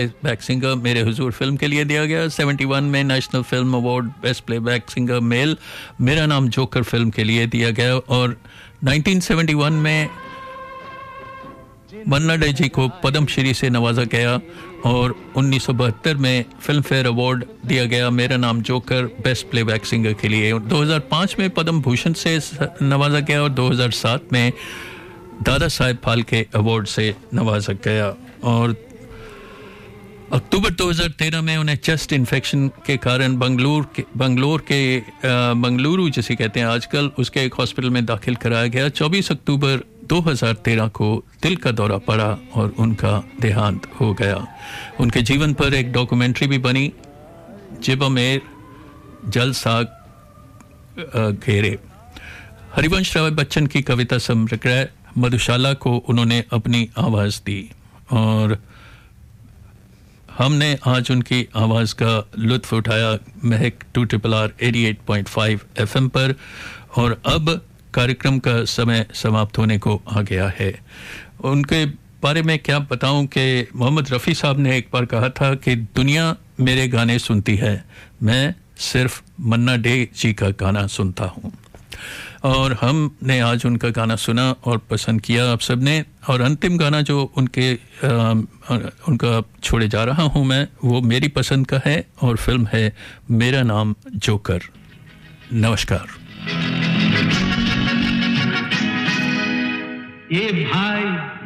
Back singer मेरे हुजूर film के लिए दिया गया। 71 में national film award best playback singer male मेरा नाम जोकर फिल्म के लिए दिया गया। और 1971 में मन्ना डे जी को पद्म श्री से नवाजा गया और 1972 में फिल्म फेयर अवार्ड दिया गया मेरा नाम जोकर बेस्ट प्लेबैक सिंगर के लिए। 2005 में पद्म भूषण से नवाजा गया और 2007 में दादा साहेब फाल्के अवार्ड से नवाजा गया। और अक्टूबर 2013 में उन्हें चेस्ट इन्फेक्शन के कारण बंगलुरु जिसे कहते हैं आजकल, उसके एक हॉस्पिटल में दाखिल कराया गया। 24 अक्टूबर 2013 को दिल का दौरा पड़ा और उनका देहांत हो गया। उनके जीवन पर एक डॉक्यूमेंट्री भी बनी, जिब मेर जल साग घेरे। हरिवंश राय बच्चन की कविता समग्र मधुशाला को उन्होंने अपनी आवाज़ दी और हमने आज उनकी आवाज़ का लुत्फ़ उठाया महक 2RRR 88.5 FM पर। और अब कार्यक्रम का समय समाप्त होने को आ गया है। उनके बारे में क्या बताऊं कि मोहम्मद रफ़ी साहब ने एक बार कहा था कि दुनिया मेरे गाने सुनती है, मैं सिर्फ मन्ना डे जी का गाना सुनता हूं। और हमने आज उनका गाना सुना और पसंद किया आप सब ने। और अंतिम गाना जो उनका छोड़े जा रहा हूं मैं, वो मेरी पसंद का है और फिल्म है मेरा नाम जोकर। नमस्कार। ये भाई